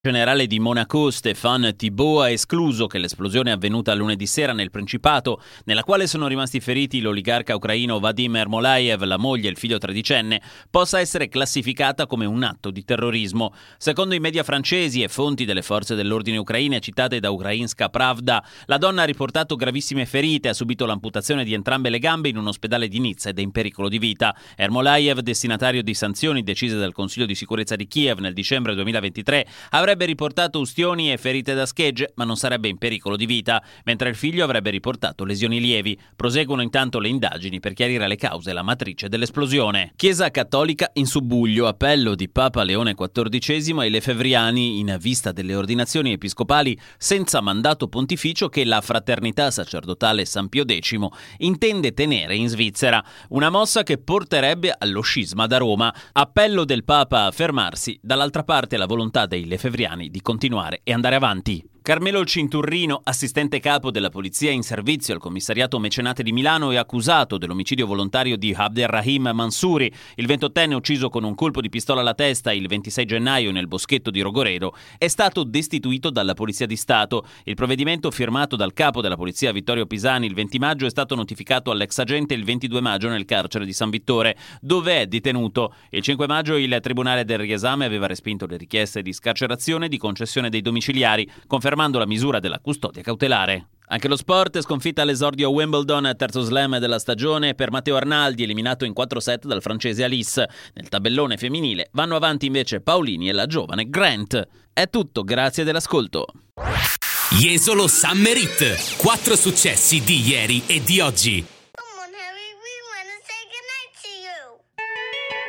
Il generale di Monaco, Stéphane Thibault, ha escluso che l'esplosione avvenuta lunedì sera nel Principato, nella quale sono rimasti feriti l'oligarca ucraino Vadim Ermolaev, la moglie e il figlio tredicenne, possa essere classificata come un atto di terrorismo. Secondo i media francesi e fonti delle forze dell'ordine ucraine citate da Ukrainska Pravda, la donna ha riportato gravissime ferite, ha subito l'amputazione di entrambe le gambe in un ospedale di Nizza ed è in pericolo di vita. Ermolaev, destinatario di sanzioni decise dal Consiglio di sicurezza di Kiev nel dicembre 2023, avrebbe riportato ustioni e ferite da schegge, ma non sarebbe in pericolo di vita, mentre il figlio avrebbe riportato lesioni lievi. Proseguono intanto le indagini per chiarire le cause e la matrice dell'esplosione. Chiesa Cattolica in subbuglio, appello di Papa Leone XIV ai lefevriani in vista delle ordinazioni episcopali senza mandato pontificio che la Fraternità Sacerdotale San Pio X intende tenere in Svizzera. Una mossa che porterebbe allo scisma da Roma. Appello del Papa a fermarsi, dall'altra parte la volontà dei lefevriani di continuare e andare avanti. Carmelo Cinturrino, assistente capo della polizia in servizio al commissariato Mecenate di Milano e accusato dell'omicidio volontario di Abderrahim Mansouri, il 28enne ucciso con un colpo di pistola alla testa il 26 gennaio nel boschetto di Rogoredo, è stato destituito dalla Polizia di Stato. Il provvedimento firmato dal capo della polizia Vittorio Pisani il 20 maggio è stato notificato all'ex agente il 22 maggio nel carcere di San Vittore, dove è detenuto. Il 5 maggio il Tribunale del Riesame aveva respinto le richieste di scarcerazione e di concessione dei domiciliari, confermando la misura della custodia cautelare. Anche lo sport, sconfitta all'esordio a Wimbledon, terzo slam della stagione per Matteo Arnaldi, eliminato in 4 set dal francese Alice. Nel tabellone femminile vanno avanti invece Paolini e la giovane Grant. È tutto, grazie dell'ascolto. Jesolo Summer Hit, 4 successi di ieri e di oggi.